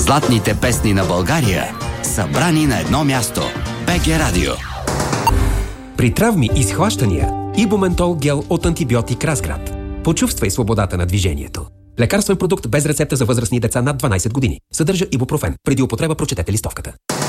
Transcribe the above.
Златните песни на България, събрани на едно място. БГ Радио. При травми и схващания, Ибументол гел от антибиотик Разград. Почувствай свободата на движението. Лекарствен продукт без рецепта за възрастни деца над 12 години. Съдържа ибупрофен. Преди употреба прочетете листовката.